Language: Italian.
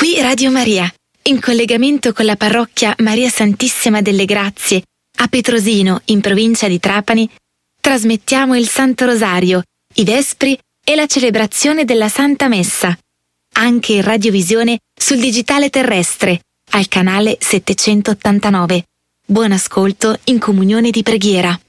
Qui Radio Maria, in collegamento con la parrocchia Maria Santissima delle Grazie a Petrosino, in provincia di Trapani, trasmettiamo il Santo Rosario, i Vespri e la celebrazione della Santa Messa, anche in radiovisione sul digitale terrestre, al canale 789. Buon ascolto in comunione di preghiera.